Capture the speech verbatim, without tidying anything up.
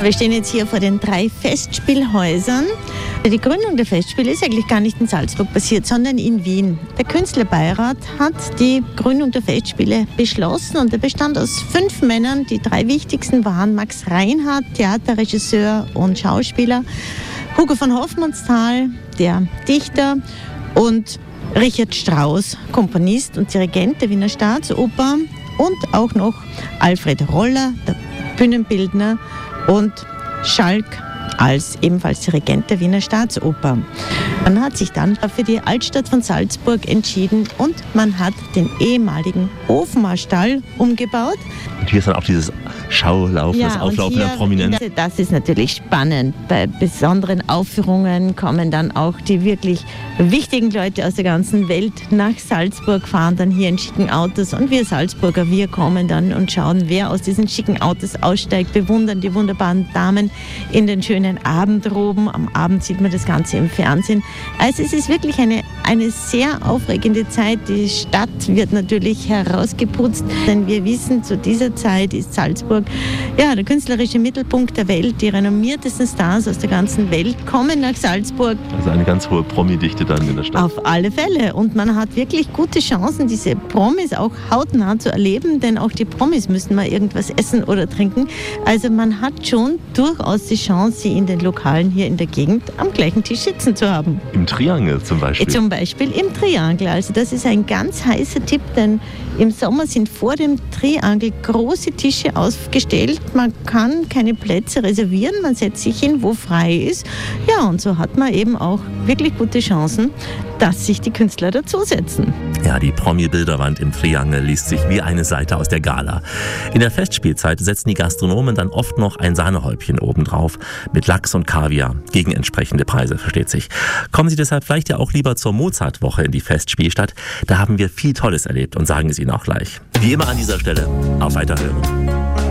Wir stehen jetzt hier vor den drei Festspielhäusern. Die Gründung der Festspiele ist eigentlich gar nicht in Salzburg passiert, sondern in Wien. Der Künstlerbeirat hat die Gründung der Festspiele beschlossen und er bestand aus fünf Männern. Die drei wichtigsten waren Max Reinhardt, Theaterregisseur und Schauspieler, Hugo von Hofmannsthal, der Dichter, und Richard Strauss, Komponist und Dirigent der Wiener Staatsoper, und auch noch Alfred Roller, der Bühnenbildner, und Schalk als ebenfalls Dirigent der Wiener Staatsoper. Man hat sich dann für die Altstadt von Salzburg entschieden und man hat den ehemaligen Hofmarstall umgebaut. Und hier ist dann auch dieses Schaulaufen, ja, das Auflaufen hier, der Prominenz. Das ist natürlich spannend. Bei besonderen Aufführungen kommen dann auch die wirklich wichtigen Leute aus der ganzen Welt nach Salzburg, fahren dann hier in schicken Autos, und wir Salzburger, wir kommen dann und schauen, wer aus diesen schicken Autos aussteigt, bewundern die wunderbaren Damen in den schönen Abendroben. Am Abend sieht man das Ganze im Fernsehen. Also es ist wirklich eine, eine sehr aufregende Zeit. Die Stadt wird natürlich herausgeputzt, denn wir wissen, zu dieser Zeit ist Salzburg ja der künstlerische Mittelpunkt der Welt. Die renommiertesten Stars aus der ganzen Welt kommen nach Salzburg. Also eine ganz hohe Promi-Dichte dann in der Stadt. Auf alle Fälle. Und man hat wirklich gute Chancen, diese Promis auch hautnah zu erleben, denn auch die Promis müssen mal irgendwas essen oder trinken. Also man hat schon durchaus die Chance, sie in den Lokalen hier in der Gegend am gleichen Tisch sitzen zu haben. Im Triangel zum Beispiel? Zum Beispiel im Triangel. Also das ist ein ganz heißer Tipp, denn im Sommer sind vor dem Triangel große Tische aufgestellt. Man kann keine Plätze reservieren, man setzt sich hin, wo frei ist. Ja, und so hat man eben auch wirklich gute Chancen, dass sich die Künstler dazusetzen. Ja, die Promi-Bilderwand im Triangel liest sich wie eine Seite aus der Gala. In der Festspielzeit setzen die Gastronomen dann oft noch ein Sahnehäubchen obendrauf mit Lachs und Kaviar gegen entsprechende Preise, versteht sich. Kommen Sie deshalb vielleicht ja auch lieber zur Mozartwoche in die Festspielstadt. Da haben wir viel Tolles erlebt und sagen es Ihnen auch gleich. Wie immer an dieser Stelle, auf Weiterhören.